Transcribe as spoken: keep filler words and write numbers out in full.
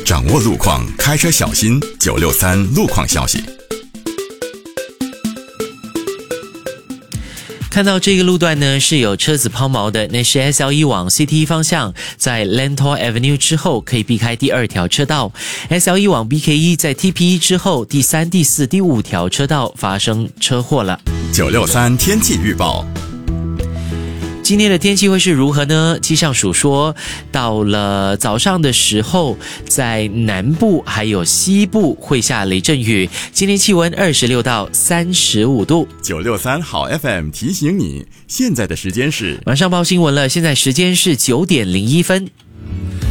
掌握路况，开车小心。九六三路况消息。 看到这个路段呢是有车子抛锚的，那是 S L 一 往 C T 方向，在 Lentor Avenue 之后可以避开第二条车道。S L 一 往 B K 一 在 T P 一 之后，第三、第四、第五条车道发生车祸了。 九六三天气预报。 今天的天气会是如何呢？气象署说，到了早上的时候，在南部还有西部会下雷阵雨。今天气温二十六到三十五度。 九六三好 F M 提醒你，现在的时间是晚上报新闻了，现在时间是九点零一分。